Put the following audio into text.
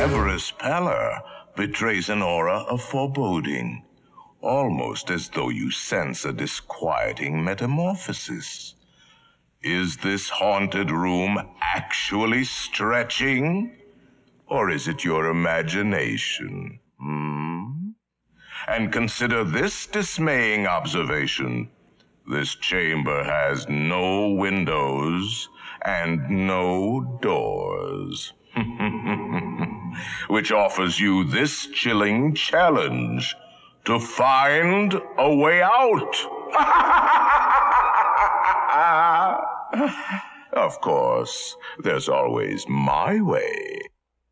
cadaverous pallor betrays an aura of foreboding, almost as though you sense a disquieting metamorphosis. Is this haunted room actually stretching? Or is it your imagination? And consider this dismaying observation. This chamber has no windows and no doors. Which offers you this chilling challenge to find a way out. Of course, there's always my way.